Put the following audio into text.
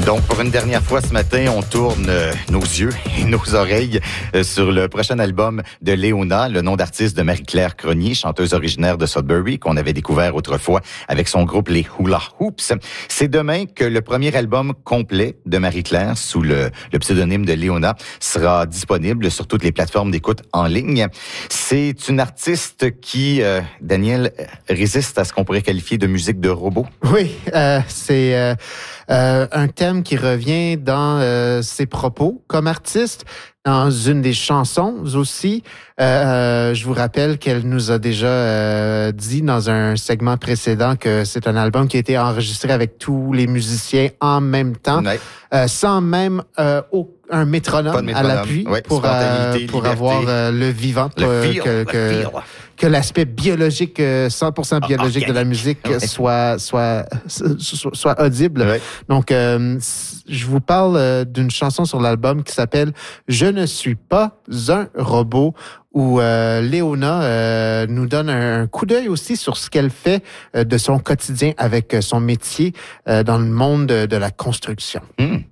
Donc, pour une dernière fois ce matin, on tourne nos yeux et nos oreilles sur le prochain album de Léona, le nom d'artiste de Marie-Claire Cronier, chanteuse originaire de Sudbury, qu'on avait découvert autrefois avec son groupe Les Hula Hoops. C'est demain que le premier album complet de Marie-Claire, sous le pseudonyme de Léona, sera disponible sur toutes les plateformes d'écoute en ligne. C'est une artiste qui, Daniel, résiste à ce qu'on pourrait qualifier de musique de robot. Oui, c'est un thème qui revient dans ses propos comme artiste, dans une des chansons aussi. Je vous rappelle qu'elle nous a déjà dit dans un segment précédent que c'est un album qui a été enregistré avec tous les musiciens en même temps, sans même un métronome à l'appui pour avoir le vivant, que l'aspect biologique, 100% biologique de la musique soit audible. Ouais. Donc, je vous parle d'une chanson sur l'album qui s'appelle « Je ne suis pas un robot » où Léona nous donne un coup d'œil aussi sur ce qu'elle fait de son quotidien avec son métier dans le monde de la construction.